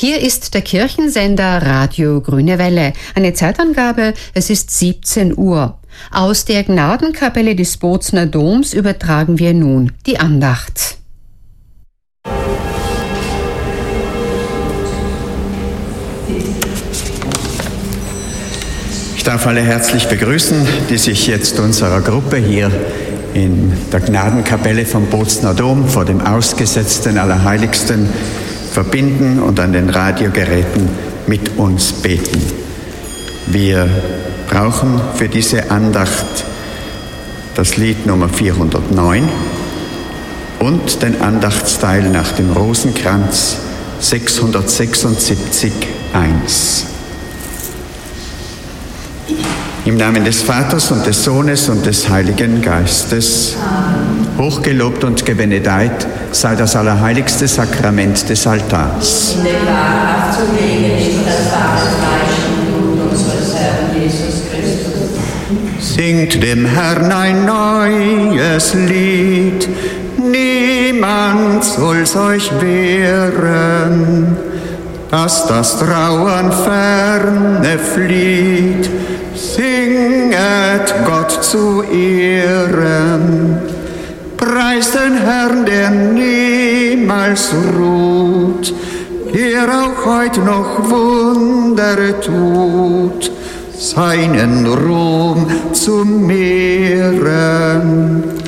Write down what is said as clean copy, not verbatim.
Hier ist der Kirchensender Radio Grüne Welle. Eine Zeitangabe, es ist 17 Uhr. Aus der Gnadenkapelle des Bozner Doms übertragen wir nun die Andacht. Ich darf alle herzlich begrüßen, die sich jetzt unserer Gruppe hier in der Gnadenkapelle vom Bozner Dom vor dem ausgesetzten Allerheiligsten verbinden und an den Radiogeräten mit uns beten. Wir brauchen für diese Andacht das Lied Nummer 409 und den Andachtsteil nach dem Rosenkranz 676,1. Im Namen des Vaters und des Sohnes und des Heiligen Geistes. Amen. Hochgelobt und gebenedeit sei das allerheiligste Sakrament des Altars. In der Wahrhaft zu legen ist das wahre Fleisch und Blut unseres Herrn Jesus Christus. Singt dem Herrn ein neues Lied, niemand soll's euch wehren, dass das Trauern ferne flieht. Singet Gott zu Ehren, preist den Herrn, der niemals ruht, der auch heut noch Wunder tut, seinen Ruhm zu mehren.